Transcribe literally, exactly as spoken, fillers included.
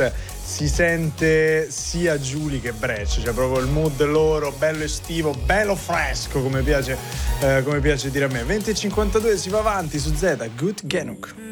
Street si sente sia Giulia che Breccia, cioè proprio il mood loro, bello estivo, bello fresco, come piace, eh, come piace dire a me. venti e cinquantadue si va avanti su Z, Good Genuk.